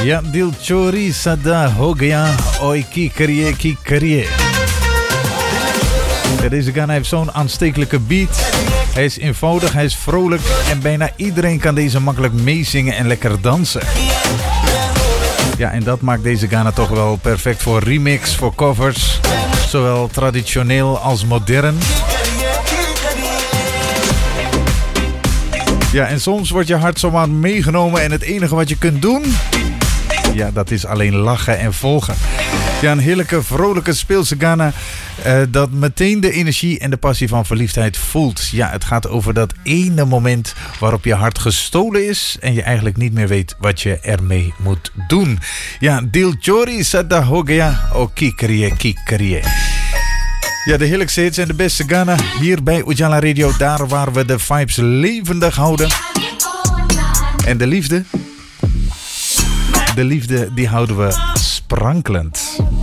Ja, Dil Chori Sada Ho Gaya Oi Ki Kariye. Ja, deze Ghana heeft zo'n aanstekelijke beat. Hij is eenvoudig, hij is vrolijk en bijna iedereen kan deze makkelijk meezingen en lekker dansen. Ja, en dat maakt deze Ghana toch wel perfect voor remix, voor covers. Zowel traditioneel als modern. Ja, en soms wordt je hart zomaar meegenomen en het enige wat je kunt doen... ja, dat is alleen lachen en volgen. Ja, een heerlijke, vrolijke speelse Ghana dat meteen de energie en de passie van verliefdheid voelt. Ja, het gaat over dat ene moment waarop je hart gestolen is en je eigenlijk niet meer weet wat je ermee moet doen. Ja, Dil Chori Sada Ho Gaya O Kikariye. Ja, de heerlijkste hits en de beste Ghana hier bij Ujala Radio. Daar waar we de vibes levendig houden. En de liefde die houden we sprankelend.